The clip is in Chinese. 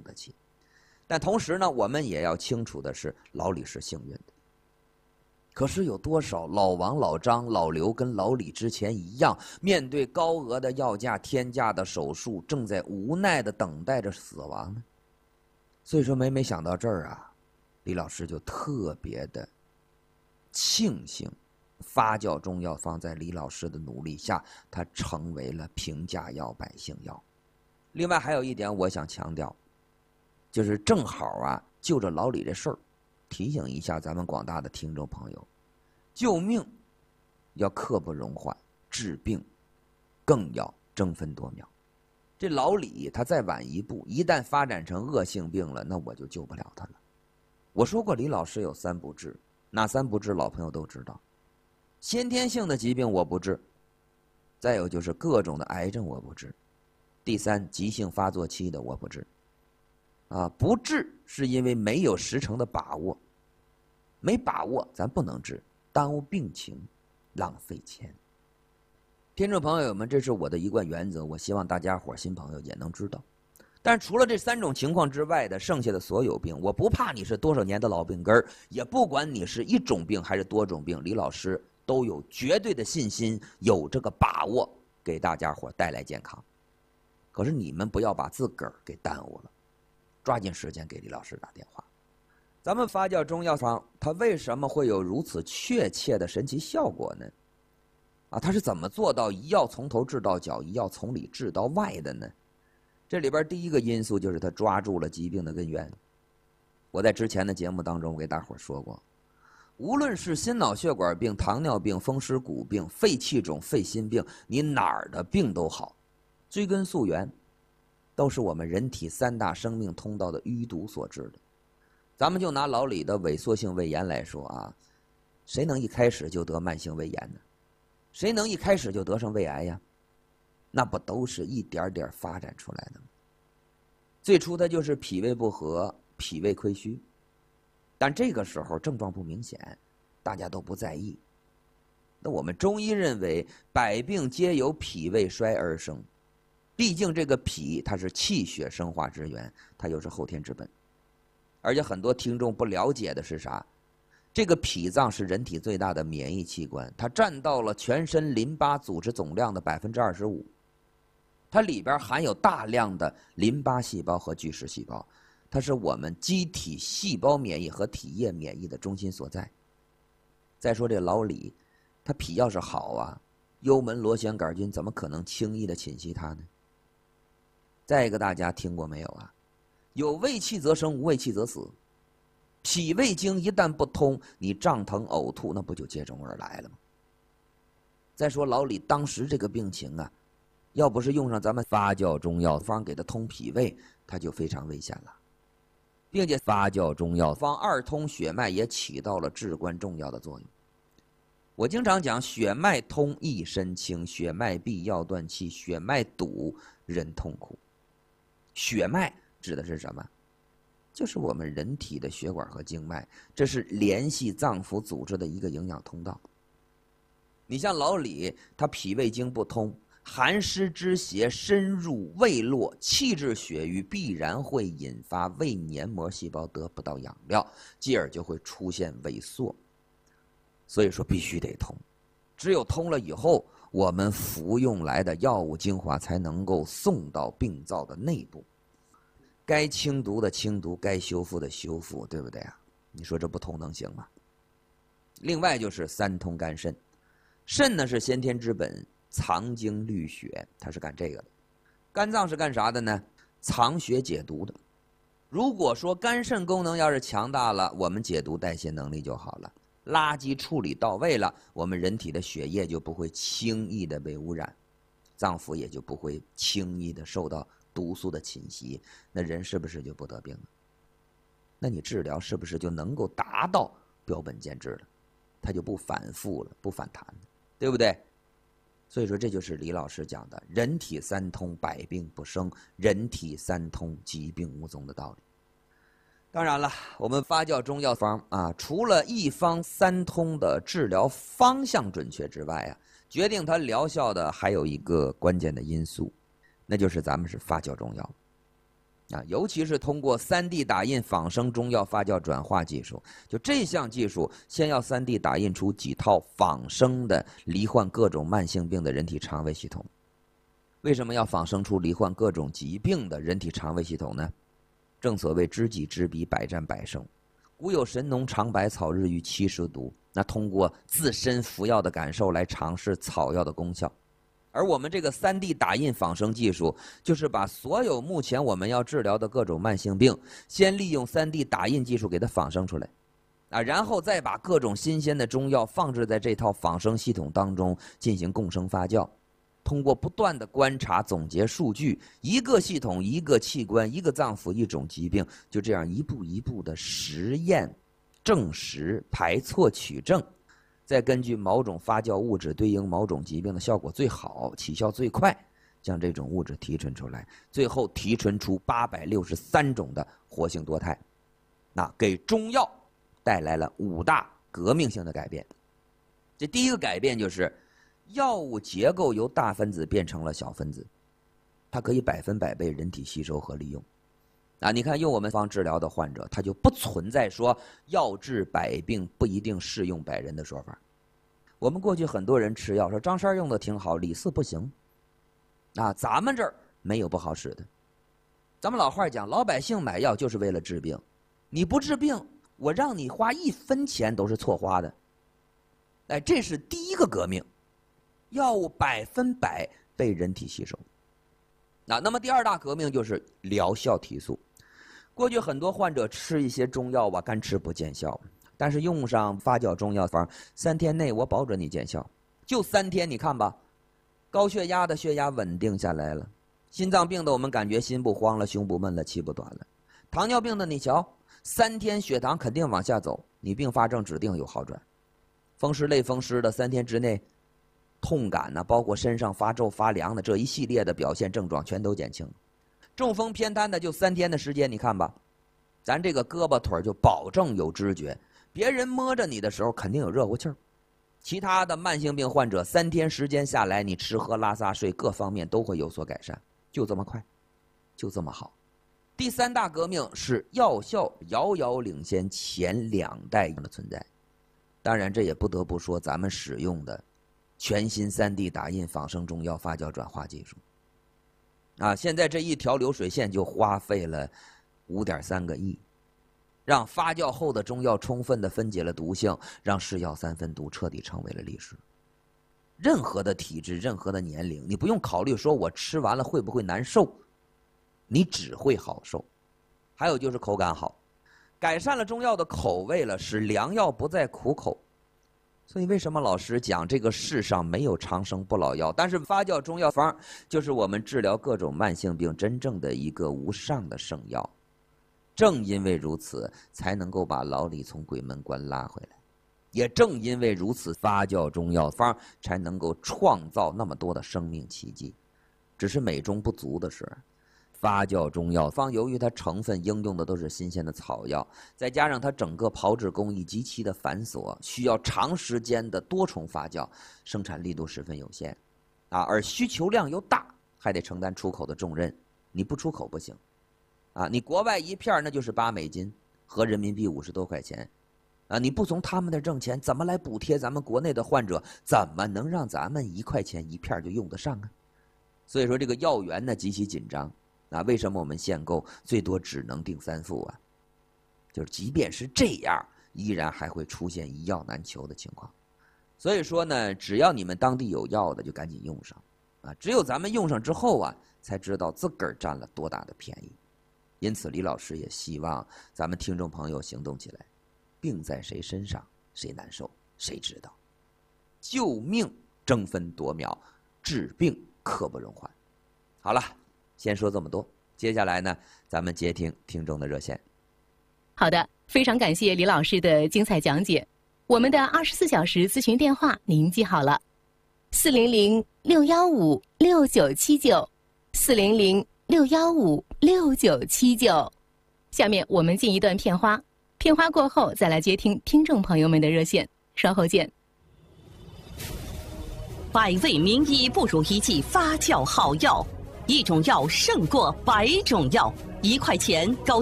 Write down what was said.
经得起。但同时呢，我们也要清楚的是，老李是幸运的。可是有多少老王、老张、老刘跟老李之前一样，面对高额的药价、天价的手术，正在无奈的等待着死亡呢？所以说，每每想到这儿啊，李老师就特别的庆幸，发酵中药方在李老师的努力下，它成为了平价药、百姓药。另外还有一点我想强调，就是正好啊，就着老李这事儿，提醒一下咱们广大的听众朋友，救命要刻不容缓，治病更要争分夺秒。这老李他再晚一步，一旦发展成恶性病了，那我就救不了他了。我说过李老师有3不治，哪3不治老朋友都知道。先天性的疾病我不治，再有就是各种的癌症我不治，第3急性发作期的我不治。不治是因为没有10成的把握，没把握咱不能治，耽误病情，浪费钱。听众朋友们，这是我的一贯原则，我希望大家伙新朋友也能知道。但是除了这3种情况之外的剩下的所有病，我不怕你是多少年的老病根，也不管你是1种病还是多种病，李老师都有绝对的信心，有这个把握给大家伙带来健康。可是你们不要把自个儿给耽误了，抓紧时间给李老师打电话。咱们发酵中药方它为什么会有如此确切的神奇效果呢？它是怎么做到一药从头治到脚，一药从里治到外的呢？这里边第一个因素就是它抓住了疾病的根源。我在之前的节目当中给大伙说过，无论是心脑血管病、糖尿病、风湿骨病、肺气肿、肺心病，你哪儿的病都好，追根溯源都是我们人体3大生命通道的淤堵所致的。咱们就拿老李的萎缩性胃炎来说啊，谁能一开始就得慢性胃炎呢？谁能一开始就得上胃癌呀？那不都是一点点发展出来的吗？最初它就是脾胃不和、脾胃亏虚，但这个时候症状不明显，大家都不在意。那我们中医认为，百病皆由脾胃衰而生，毕竟这个脾它是气血生化之源，它又是后天之本。而且很多听众不了解的是啥？这个脾脏是人体最大的免疫器官，它占到了全身淋巴组织总量的25%，它里边含有大量的淋巴细胞和巨噬细胞，它是我们机体细胞免疫和体液免疫的中心所在。再说这老李，他脾要是好啊，幽门螺旋杆菌怎么可能轻易的侵袭他呢？再一个，大家听过没有啊？有胃气则生，无胃气则死。脾胃经一旦不通，你胀疼呕吐，那不就接踵而来了吗？再说老李当时这个病情啊，要不是用上咱们发酵中药方给他通脾胃，他就非常危险了。并且发酵中药方2通血脉也起到了至关重要的作用。我经常讲，血脉通一身轻，血脉闭药断气，血脉堵人痛苦。血脉指的是什么？就是我们人体的血管和经脉，这是联系脏腑组织的一个营养通道。你像老李，他脾胃经不通，寒湿之邪深入胃络，气滞血瘀，必然会引发胃黏膜细胞得不到养料，继而就会出现萎缩。所以说必须得通，只有通了以后，我们服用来的药物精华才能够送到病灶的内部，该清毒的清毒，该修复的修复，对不对啊？你说这不通能行吗？另外就是3通肝肾，肾呢是先天之本，藏精滤血，它是干这个的。肝脏是干啥的呢？藏血解毒的。如果说肝肾功能要是强大了，我们解毒代谢能力就好了，垃圾处理到位了，我们人体的血液就不会轻易的被污染，脏腑也就不会轻易的受到毒素的侵袭，那人是不是就不得病了？那你治疗是不是就能够达到标本兼治了？它就不反复了，不反弹了，对不对？所以说这就是李老师讲的人体3通，百病不生，人体3通，疾病无踪的道理。当然了，我们发酵中药方啊，除了一方3通的治疗方向准确之外啊，决定它疗效的还有一个关键的因素，那就是咱们是发酵中药。 尤其是通过3D 打印仿生中药发酵转化技术，就这项技术，先要3D 打印出几套仿生的罹患各种慢性病的人体肠胃系统。为什么要仿生出罹患各种疾病的人体肠胃系统呢？正所谓知己知彼，百战百胜。古有神农尝百草，日遇70毒。那通过自身服药的感受来尝试草药的功效。而我们这个3D 打印仿生技术，就是把所有目前我们要治疗的各种慢性病，先利用3D 打印技术给它仿生出来，然后再把各种新鲜的中药放置在这套仿生系统当中进行共生发酵。通过不断的观察总结数据，一个系统、一个器官、一个脏腑、一种疾病，就这样一步一步的实验、证实、排错取证。再根据某种发酵物质对应某种疾病的效果最好、起效最快，将这种物质提纯出来，最后提纯出863种的活性多肽，那给中药带来了5大革命性的改变。这第一个改变就是药物结构由大分子变成了小分子，它可以100%被人体吸收和利用。你看用我们方治疗的患者，他就不存在说药治百病不一定适用百人的说法。我们过去很多人吃药说张三用的挺好，李四不行。咱们这儿没有不好使的。咱们老话讲，老百姓买药就是为了治病，你不治病，我让你花1分钱都是错花的。这是第一个革命，药物100%被人体吸收。那么第2大革命就是疗效提速。过去很多患者吃一些中药干吃不见效，但是用上发酵中药方，3天内我保准你见效。就3天，你看吧，高血压的血压稳定下来了，心脏病的我们感觉心不慌了，胸不闷了，气不短了，糖尿病的你瞧，3天血糖肯定往下走，你并发症指定有好转。风湿类风湿的3天之内，痛感包括身上发皱发凉的这一系列的表现症状全都减轻。中风偏瘫的就3天的时间，你看吧，咱这个胳膊腿就保证有知觉，别人摸着你的时候肯定有热乎气儿。其他的慢性病患者3天时间下来，你吃喝拉撒睡各方面都会有所改善，就这么快，就这么好。第3大革命是药效遥遥领先前2代的存在。当然这也不得不说咱们使用的全新3D 打印仿生中药发酵转化技术。现在这一条流水线就花费了5.3个亿，让发酵后的中药充分的分解了毒性，让是药3分毒彻底成为了历史。任何的体质，任何的年龄，你不用考虑说我吃完了会不会难受，你只会好受。还有就是口感好，改善了中药的口味了，使良药不再苦口。所以为什么老师讲这个世上没有长生不老药，但是发酵中药方就是我们治疗各种慢性病真正的一个无上的圣药。正因为如此，才能够把老李从鬼门关拉回来。也正因为如此，发酵中药方才能够创造那么多的生命奇迹。只是美中不足的是，发酵中药方由于它成分应用的都是新鲜的草药，再加上它整个炮制工艺极其的繁琐，需要长时间的多重发酵，生产力度十分有限，而需求量又大，还得承担出口的重任，你不出口不行，你国外一片那就是8美金，合人民币50多块钱，你不从他们那挣钱，怎么来补贴咱们国内的患者？怎么能让咱们1块钱一片就用得上啊？所以说这个药源呢极其紧张。为什么我们限购最多只能订3副啊？就是即便是这样，依然还会出现一药难求的情况。所以说呢，只要你们当地有药的，就赶紧用上只有咱们用上之后才知道自个儿占了多大的便宜。因此，李老师也希望咱们听众朋友行动起来，病在谁身上，谁难受，谁知道？救命争分夺秒，治病刻不容缓。好了。先说这么多，接下来呢，咱们接听听众的热线。 好的，非常感谢李老师的精彩讲解。我们的24小时咨询电话您记好了，400-615-6979，400-615-6979。下面我们进一段片花，片花过后再来接听听众朋友们的热线，稍后见。 百味名医不如一剂发酵好药，一种药胜过100种药。 1块钱高。